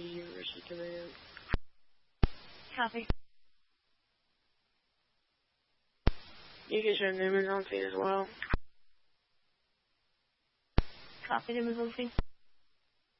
University Command. Copy. You can show Newman's on feed as well. Copy, Newman's on feed.